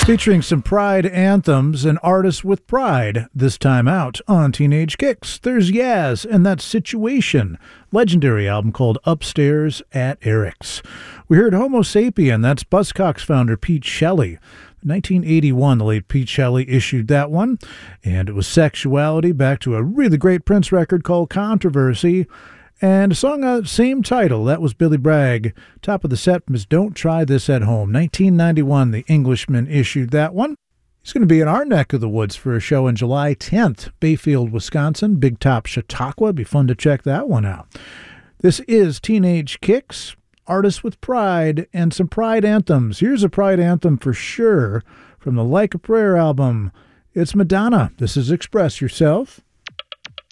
Featuring some Pride anthems and artists with pride. This time out on Teenage Kicks, there's Yaz and That Situation, legendary album called Upstairs at Eric's. We heard Homo Sapien, that's Buzzcocks founder Pete Shelley. 1981, the late Pete Shelley issued that one, and it was Sexuality, back to a really great Prince record called Controversy, and a song of the same title, that was Billy Bragg. Top of the set was Don't Try This at Home. 1991, the Englishman issued that one. He's going to be in our neck of the woods for a show on July 10th, Bayfield, Wisconsin, Big Top Chautauqua. Be fun to check that one out. This is Teenage Kicks, artists with pride, and some Pride anthems. Here's a Pride anthem for sure from the Like a Prayer album. It's Madonna. This is Express Yourself.